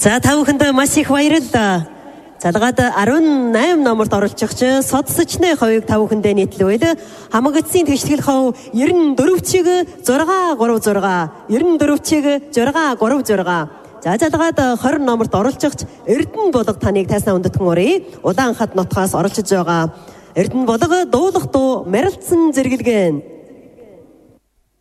За та бүхэнд маш их баярлалаа. Залгаад 18 номерт оролцогч Содсочны хувийг та бүхэндээ нийтлэвэл хамгаалтын тэгшлэл хов 94 чиг 636 94 чиг 636. За залгаад 20 номерт оролцогч Эрдэнэ Булга таныг тайснаа өндөтгөн урья. Улаан хад нутгаас оролцож байгаа Эрдэнэ Булга дуулах дуу Мэрэлцэн зэрэглэгэн.